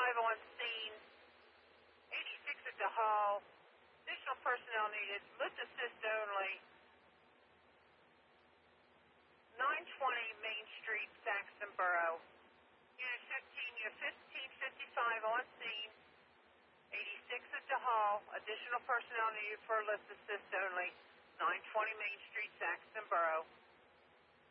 on scene. 86 at the hall. Additional personnel needed. Lift assist only. 920 Main Street, Saxonboro. Unit 1555 on scene. 86 at the hall. Additional personnel needed for lift assist only. 920 Main Street, Saxonboro.